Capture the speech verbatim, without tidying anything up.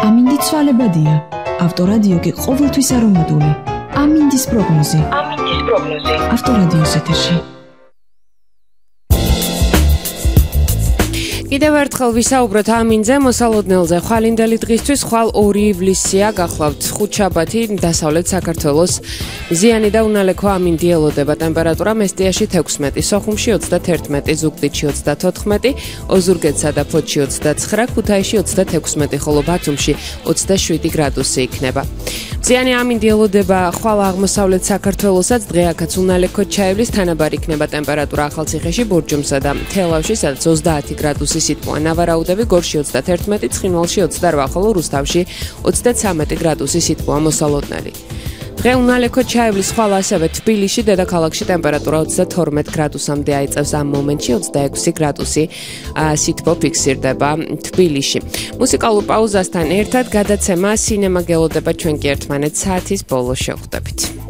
ამინდი ცვალებადია. ავტორადიო კი ყოველთვის არომატული. ამინდის პროგნოზი. ამინდის პროგნოზი. ავტორადიოს ეთერში. კიდევ ერთხელ ვისაუბროთ ამინზე, მოსალოდნელზე. ხვალინდელი დღისთვის ხვალ ორი ივლისია, გახლავთ ხუთშაბათი, დასავლეთ საქართველოს. მზიანი და უნალექო ამინდი ელოდება. ტემპერატურა მესტიაში თექვსმეტი, სოხუმში ოცდათერთმეტი, ზუგდიდში ოცდათოთხმეტი, ოზურგეთსა და ფოთში ოცდაცხრა, ქუთაისში ოცდათექვსმეტი, ხოლო ბათუმში ოცდაშვიდი გრადუსი იქნება. მზიანი ამინდი ელოდება ხვალ აღმოსავლეთ საქართველოსაც, დღე აქაც უნალექო ჩაივლის, თანაბარი იქნება ტემპერატურა ახალციხეში, ბურჯუმსა და თელავში, სადაც ოცდაათი გრადუსი სიტყვა, ნავარაუდები გორში ოცდათერთმეტი, ცხინვალში ოცდარვა, ხოლო რუსთავში ოცდაცამეტი გრადუსი სიტყვა მოსალოდნელი. დღე უნალექო ჩაივლის ხვალ ასევე თბილისში, დედაქალაქში ტემპერატურა ოცდათორმეტ გრადუსამდე აიწევს, ამ მომენტში ოცდაექვსი გრადუსი სითბო ფიქსირდება თბილისში. მუსიკალურ პაუზასთან ერთად გადაცემა სინემა გელოდება, ჩვენ კი ერთმანეთს საათის ბოლოს შევხვდებით.